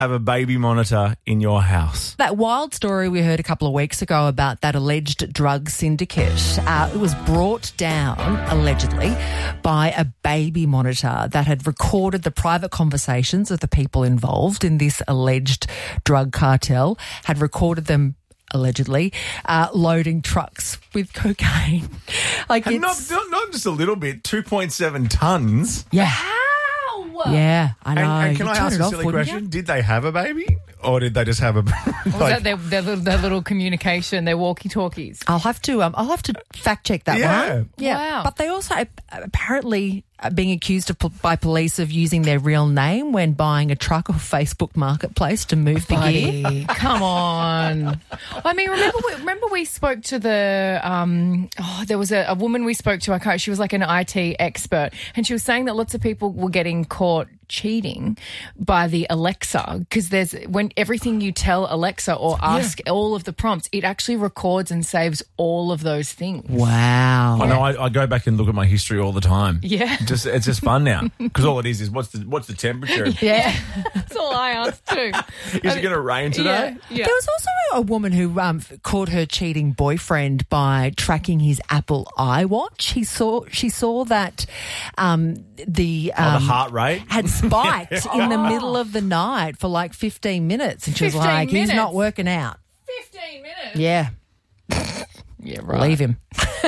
have a baby monitor in your house? That wild story we heard a couple of weeks ago about that alleged drug syndicate, it was brought down, allegedly, by a baby monitor that had recorded the private conversations of the people involved in this alleged drug cartel, had recorded them allegedly, loading trucks with cocaine. Like And not just a little bit, 2.7 tons. Yeah. How? Yeah, I know. And can You'd I turn ask it a off, silly wouldn't question? you? Did they have a baby or did they just have a Was that their little communication, their walkie-talkies? I'll have to fact check that Yeah. one. Yeah. Wow. But they also apparently are being accused by police of using their real name when buying a truck off Facebook Marketplace to move the gear. Buddy, come on. I mean, remember we spoke to the, there was a woman we spoke to, she was like an IT expert, and she was saying that lots of people were getting caught cheating by the Alexa, because when everything you tell Alexa or ask all of the prompts, it actually records and saves all of those things. Wow. I know. I go back and look at my history all the time. Yeah. It's just fun now because all it is what's the temperature? Yeah. That's all I asked too. Is it going to rain today? Yeah. There was also a woman who caught her cheating boyfriend by tracking his Apple iWatch. She saw that the heart rate had spiked in the middle of the night for like 15 minutes, and she was 15 like, "He's minutes? not working out." 15 minutes? Yeah, Yeah, right. leave him.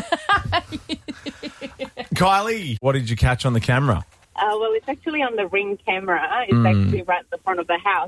Kylie, what did you catch on the camera? Well, it's actually on the Ring camera. It's actually right at the front of the house.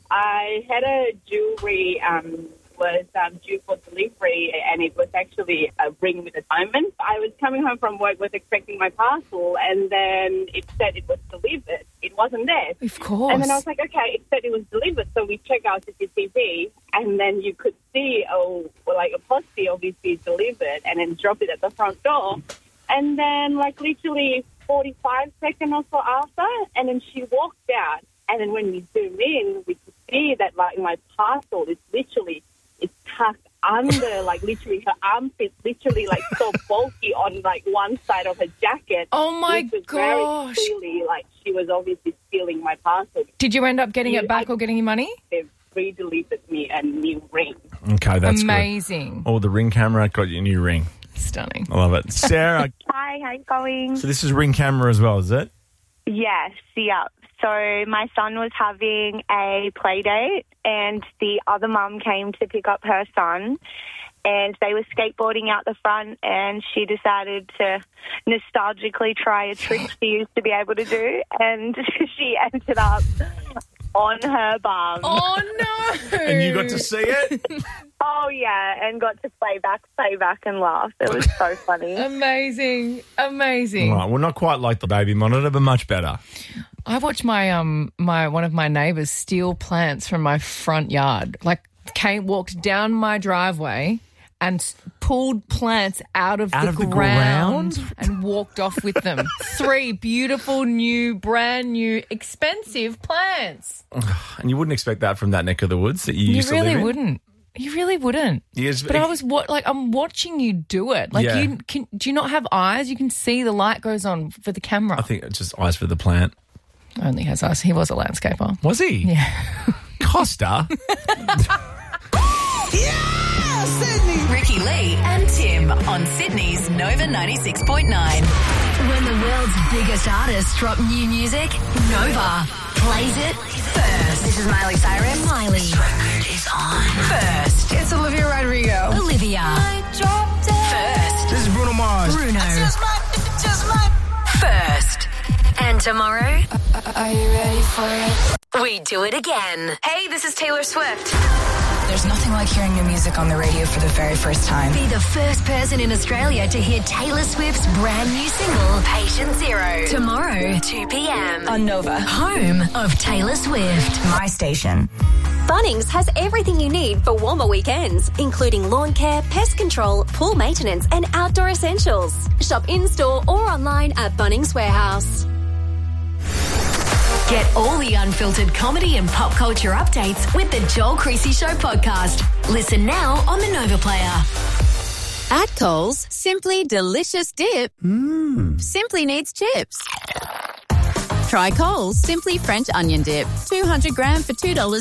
I had a jewellery was due for delivery, and it was actually a ring with a diamond. I was coming home from work, was expecting my parcel, and then it said it was delivered. It wasn't there. Of course. And then I was like, okay, it said it was delivered, so we check our CCTV, and then you could see, a postie obviously delivered, and then drop it at the front door. And then, literally 45 seconds or so after, and then she walked out. And then when we zoom in, we could see that, my parcel is literally, it's tucked under, literally her armpit, literally, so bulky on, one side of her jacket. Oh, my which was gosh. Very clearly, she was obviously stealing my parcel. Did you end up getting it back or getting your money? They've re-delivered me a new ring. Okay, that's amazing. Good. Oh, the Ring camera got you a new ring. Stunning. I love it. Sarah. Hi, how you going? So this is Ring camera as well, is it? Yes, yeah. So my son was having a play date, and the other mum came to pick up her son, and they were skateboarding out the front, and she decided to nostalgically try a trick she used to be able to do, and she ended up on her bum. Oh, no. And you got to see it? Oh, yeah, and got to play back and laugh. It was so funny. Amazing. Right, well, not quite like the baby monitor, but much better. I watched my one of my neighbours steal plants from my front yard. Walked down my driveway and pulled plants out of the ground and walked off with them. 3 beautiful, brand new, expensive plants. And you wouldn't expect that from that neck of the woods that you used to live in? You really wouldn't. Yes, but I was I'm watching you do it. Do you not have eyes? You can see the light goes on for the camera. I think it's just eyes for the plant. Only has eyes. He was a landscaper. Was he? Yeah. Costa? Yeah, Sydney. Ricky Lee and Tim on Sydney's Nova 96.9. When the world's biggest artists drop new music, Nova plays it first. This is Miley Cyrus. Miley. This record is on first. It's Olivia Rodrigo. Olivia. First. This is Bruno Mars. Bruno. Just my. First. And tomorrow, are you ready for it? we do it again. Hey, this is Taylor Swift. There's nothing like hearing new music on the radio for the very first time. Be the first person in Australia to hear Taylor Swift's brand new single, Patient Zero. Tomorrow, 2 p.m. On Nova. Home of Taylor Swift. My station. Bunnings has everything you need for warmer weekends, including lawn care, pest control, pool maintenance, and outdoor essentials. Shop in-store or online at Bunnings Warehouse. Get all the unfiltered comedy and pop culture updates with the Joel Creasy Show podcast. Listen now on the Nova Player. At Coles, Simply Delicious Dip simply needs chips. Try Coles Simply French Onion Dip. 200 gram for $2.